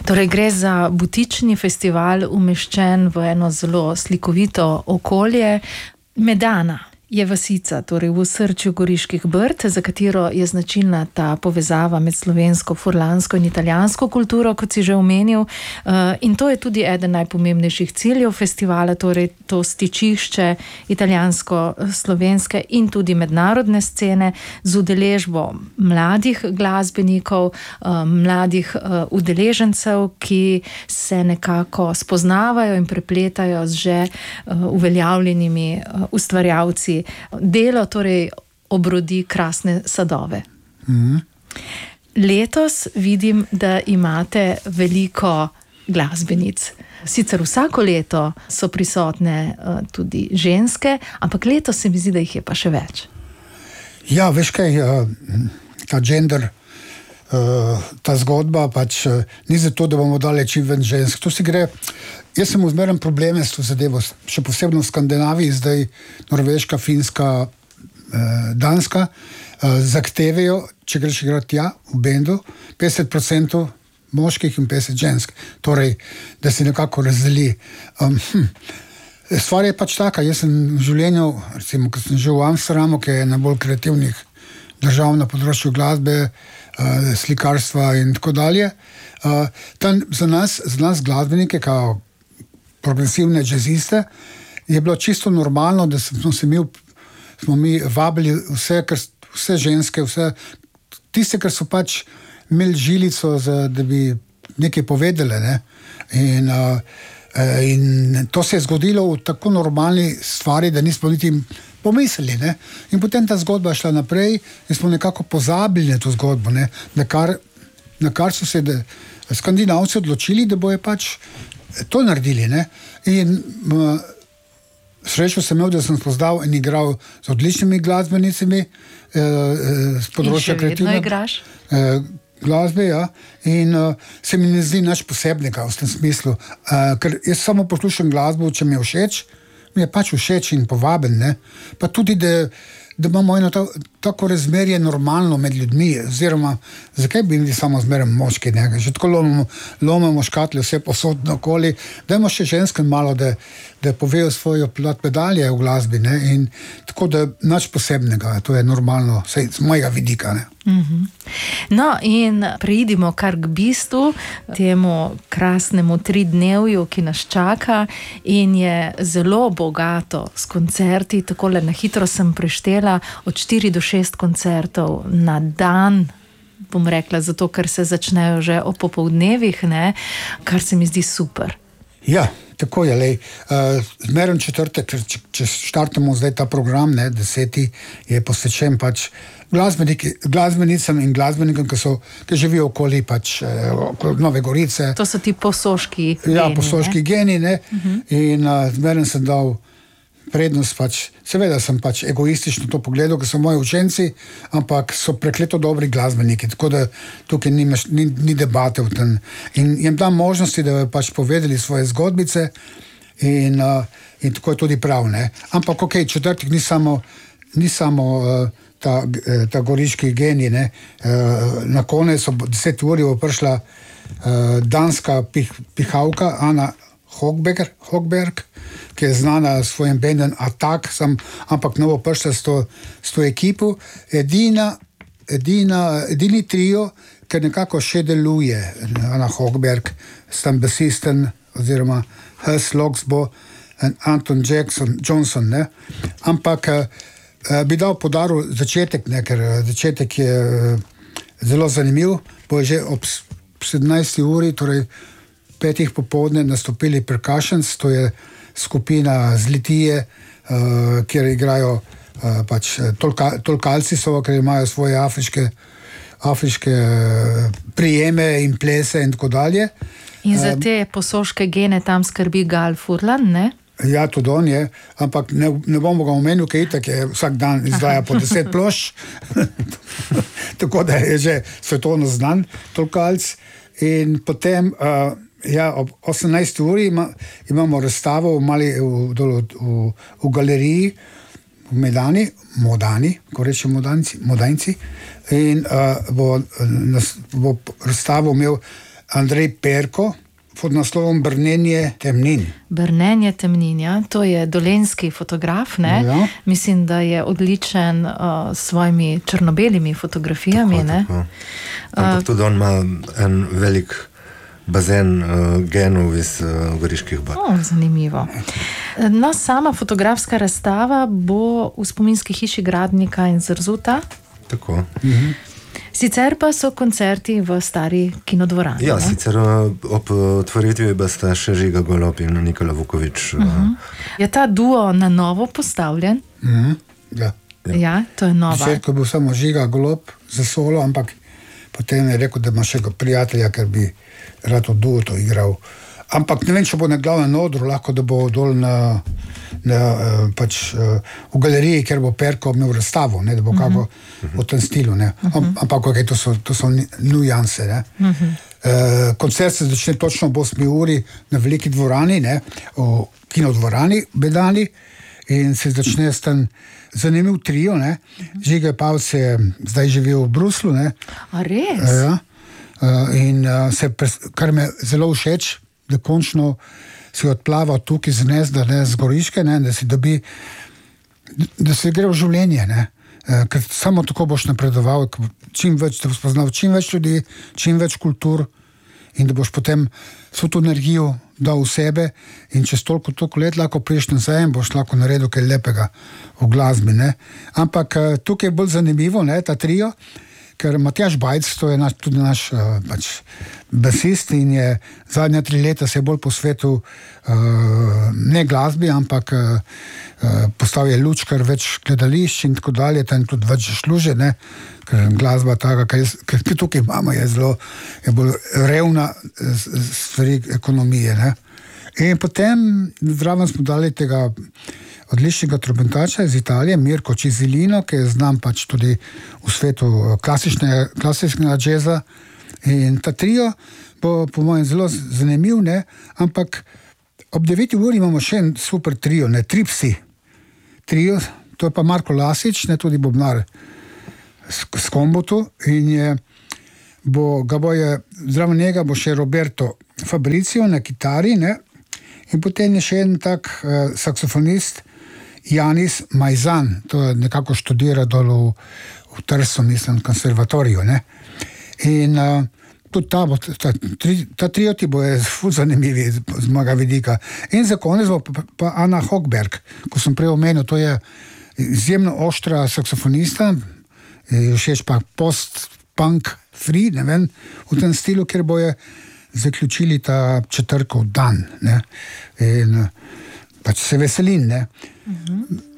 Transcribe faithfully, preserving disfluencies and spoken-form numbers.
Torej gre za butični festival, umeščen v eno zelo slikovito okolje. Medana je vasica, torej v osrčju Goriških Brd, za katero je značilna ta povezava med slovensko, furlansko in italijansko kulturo, kot si že omenil. In to je tudi eden najpomembnejših ciljev festivala, torej to stičišče italijansko-slovenske in tudi mednarodne scene z udeležbo mladih glasbenikov, mladih udeležencev, ki se nekako spoznavajo in prepletajo z že uveljavljenimi ustvarjalci. Delo torej obrodi krasne sadove. Mm-hmm. Letos vidim, da imate veliko glasbenic. Sicer vsako leto so prisotne uh, tudi ženske, ampak letos se mi zdi, da jih je pa še več. Ja, veš kaj, uh, ta gender, uh, ta zgodba pač uh, ni zato, da bomo dali čim ven žensk. To si gre... Jaz sem vzmeren probleme s to zadevo, še posebno v Skandinaviji, zdaj Norveška, Finska, eh, Danska, eh, zahtevajo, če greš igrati ja, v bendu, petdeset procentov moških in petdeset žensk. Torej, da se nekako razdeli. Um, hm. Stvar je pač taka, jaz sem v življenju, recimo, ko sem živel v Amsterdamu, ki je najbolj kreativnih držav na področju glasbe, uh, slikarstva in tako dalje. Uh, tam za nas, za nas glasbenike, kao progresivne džeziste, je bilo čisto normalno, da smo se mi, smo mi vabili vse, kar, vse ženske, vse tiste, kar so pač imeli žilico, za, da bi nekaj povedali. Ne? In, uh, in to se je zgodilo v tako normalni stvari, da nismo niti pomislili. Ne? In potem ta zgodba šla naprej in smo nekako pozabili na to zgodbo, ne? Na, kar, na kar so se de, Skandinavci odločili, da bojo pač to naredili, ne? In uh, srečo sem imel, da sem spoznal in igral z odličnimi glasbenicami uh, z področja kreativne uh, glasbe, ja. In uh, se mi ne zdi nič posebnega v tem smislu, uh, ker jaz samo poslušam glasbo, če mi je všeč, mi je pač všeč in povaben, ne? Pa tudi, da da imamo eno ta, tako razmerje normalno med ljudmi, oziroma zakaj bi bili samo zmeraj moški, ne? Že tako lomimo, lomimo škatle vse posod okoli, dajmo še ženske malo, da, da povejo svojo plat medalje v glasbi, ne? In tako da nič posebnega, to je normalno, vsaj z mojega vidika, ne? Mm-hmm. No in preidimo kar k bistvu, temu krasnemu tridnevju, ki nas čaka in je zelo bogato s koncerti, takole na hitro sem preštela od štiri do šest koncertov na dan, bom rekla, zato ker se začnejo že ob popoldnevih, ne, kar se mi zdi super. Ja, tako je, lej. Uh, zmeren četrtek, če, če štartamo zdaj ta program, ne, deseti, je posvečen pač glasbenicam in glasbenikom, ki, so, ki živijo okoli pač eh, okoli Nove Gorice. To so ti posoški geni. Ja, posoški ne? geni, ne. Uh-huh. In uh, zmeren sem dal prednost pač, seveda sem pač egoistično to pogledal, ker so moji učenci, ampak so prekleto dobri glasbeniki, tako da tukaj ni, ni, ni debate v tem. In jim dam možnosti, da bi pač povedali svoje zgodbice in, uh, in tako je tudi prav, ne. Ampak ok, četrtek ni samo, ni samo uh, ta, ta goriški genij, ne. Uh, na konec ob deset uri bo prišla uh, danska pih, pihavka Ana Hogberg, Hogberg, ki je znana s svojim bendom Attack, sam, ampak novo prišla s to, s to ekipo. Edina, edina, edini trio, ki nekako še deluje, Ana Hogberg, s tam basisten, oziroma Hus Logsbo in Anton Jackson, Johnson, ne. Ampak uh, bi dal podaru začetek, ne, ker začetek je uh, zelo zanimiv, bo je že ob sedemnajsti uri, torej petih popoldne nastopili Percussions, to je skupina z Litije, uh, kjer igrajo uh, pač tolka, tolkalci so, ker imajo svoje afriške, afriške uh, prijeme in plese in tako dalje. In za te posoške gene tam skrbi Gal Furlan, ne? Ja, tudi on je, ampak ne, ne bomo ga omenil, kaj itak je vsak dan izdaja po deset plošč, tako da je že svetovno znan tolkalc. In potem uh, ja, ob osemnajsti uri ima, imamo razstavo v, mali, v, dolo, v, v galeriji v Medani, Modani, ko rečem modanci, modanci, in uh, bo, nas, bo razstavo imel Andrej Perko pod naslovom Brnenje temnin. Brnenje temnin, ja. To je dolenjski fotograf, ne? Ja. Mislim, da je odličen uh, s svojimi črnobelimi fotografijami. Tako, ne? tako. Ampak tudi on ima en velik bazen uh, genov iz uh, Goriških Brd. Oh, zanimivo. No, sama fotografska razstava bo v spominski hiši Gradnika in Zrzuta. Tako. Mhm. Sicer pa so koncerti v stari kinodvorani. Ja, ne? sicer ob otvoritvi bosta še Žiga Golob in Nikola Vuković. Uh-huh. Je ta duo na novo postavljen? Mhm. Ja. Ja, ja to je nova. Začetku je bil samo Žiga Golob za solo, ampak potem je rekel, da ima še prijatelja, ker bi rad v duetu igral. Ampak ne vem, če bo na glavnem odru, lahko da bo dol na, na, pač, v galeriji, ker bo Perko imel razstavo, ne, da bo kako uh-huh. v tem stilu. Ne. Ampak okay, to so, to so nujanse. Ne. Uh-huh. Uh, koncert se začne točno ob osmi uri na veliki dvorani, ne, v kinodvorani Bedani, in se začne s tem zanimiv trio. Ne. Žiga Pavc je zdaj živel v Bruslu. Ne. A res? Ja. Uh, in uh, se, kar me zelo všeč, da končno si odplaval tukaj z Gnezda, ne, z Goriške, ne, da si dobi, da se gre v življenje, ne, e, ker samo tako boš napredoval, čim več, da boš spoznal čim več ljudi, čim več kultur in da boš potem vso to energijo dal v sebe in čez toliko, toliko let lahko priješ nazaj in boš lahko naredil kaj lepega v glasbi, ne. Ampak tukaj je bolj zanimivo, ne, ta trio, ker Matjaž Bajc, to je naš, tudi naš uh, pač, basist in je zadnja tri leta se je bolj posvetil uh, ne glasbi, ampak uh, uh, postal je lučkar več gledališč in tako dalje, tam tudi več služe, ne, ker glasba taka, ker tukaj imamo, je zelo je bolj revna stvari ekonomije, ne. In potem zraven smo dali tega odličnega trobentača iz Italije, Mirko Cizilino, ki je znam pač tudi v svetu klasičnega džeza. In ta trio bo po mojem zelo zanimiv, ne? Ampak ob deveti uri imamo še en super trio, ne? Tripsi. Trio, to je pa Marko Lasič, ne? Tudi bobnar s Kombotu in je, bo, ga bo je, zraven njega bo še Roberto Fabricio na kitari, ne? In potem je še en tak uh, saksofonist, Janis Majzan, to je nekako študira dol v, v Trsu, mislim, konservatoriju, ne. In uh, tudi ta, bo, ta, tri, ta trio ti bo je ful zanimivi z mojega vidika. In za konec bo pa, pa Ana Hochberg, ko sem prej omenil, to je izjemno oštra saksofonista, všeč pa post-punk free, ne vem, v tem stilu, ker bo je zaključili ta četrkov dan, ne. In pač se veselim, ne. Uh-huh.